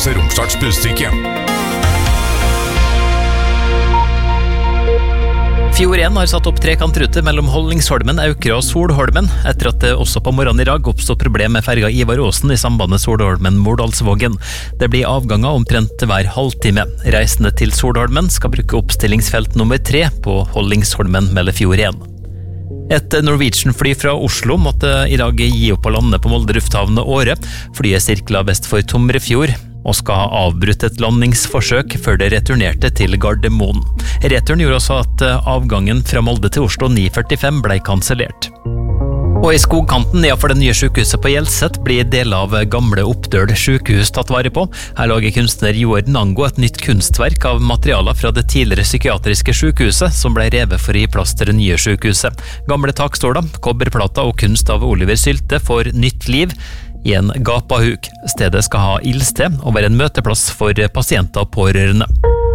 Mose Romsdals Budstikke. Fjord 1 har satt opp trekantrute mellom Hollingsholmen, Aukra og Solholmen, etter at det også på morgenen i dag oppstod problem med ferga Ivar Aasen i sambandet Solholmen-Mordalsvågen. Det blir avganger omtrent hver halvtime. Reisende til Solholmen skal bruke oppstillingsfelt nummer 3 på Hollingsholmen mellom Fjord 1. Et Norwegian-fly fra Oslo måtte i dag gi opp å lande på Molde lufthavn Åre. Flyet sirkla vest for Tomrefjord og skal ha avbrutt et landingsforsøk før det returnerte til Gardermoen. Returen gjorde også at avgangen fra Molde til Oslo 9:45 ble kansellert. Og i skogkanten nedenfor det nye sykehuset på Hjelset blir deler av gamle Oppdøl sykehus tatt vare på. Her lager kunstner Joar Nango et nytt kunstverk av materialer fra det tidligere psykiatriske sykehuset, som ble revet for å gi plass til det nye sykehuset. Gamle takståler, kobberplater og kunst av Oliver Sylte får nytt liv i en gapahuk. Stedet skal ha ildsted og være en møteplass for pasienter og pårørende.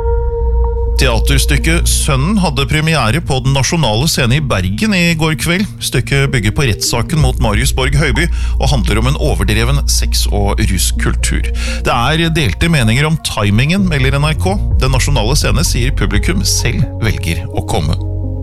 Teaterstykket Sønnen hadde premiere på Den nasjonale scene i Bergen i går kveld. Stykket bygger på rettssaken mot Marius Borg Høiby og handler om en overdreven sex- og ruskultur. Det er delte meninger om timingen, melder NRK. Den nasjonale scene sier publikum selv velger å komme.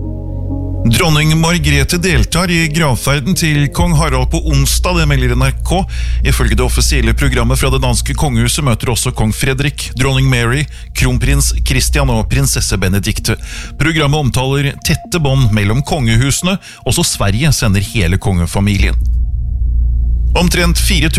Dronning Margrethe deltar i gravferden til kong Harald på onsdag, det melder NRK. Ifølge det offisielle programmet fra det danske kongehuset møter også kong Fredrik, dronning Mary, kronprins Christian og prinsesse Benedikte. Programmet omtaler tette bånd mellom kongehusene, også Sverige sender hele kongefamilien. Omtrent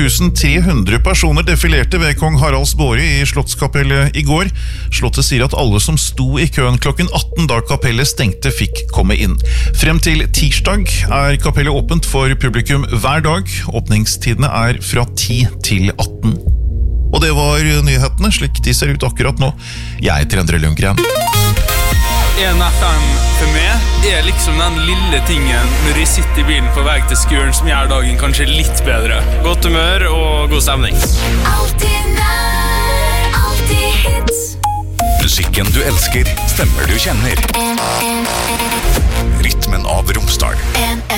4300 personer defilerte ved kong Haralds båre i Slottskapellet i går. Slottet sier at alle som sto i køen klokken 18 da kapellet stengte fikk komme inn. Frem til tirsdag er kapellet åpent for publikum hver dag. Åpningstidene er fra 10 til 18. Og det var nyhetene, slik de ser ut akkurat nå. Jeg heter Endre Lundgren. 1FM for meg er liksom den lille tingen når jeg sitter i bilen på vei til skolen som gjør dagen kanskje litt bedre. Godt humør og god stemning. Alltid nær, alltid hits. Musikken du elsker, stemmer du kjenner. Rytmen av Romsdal.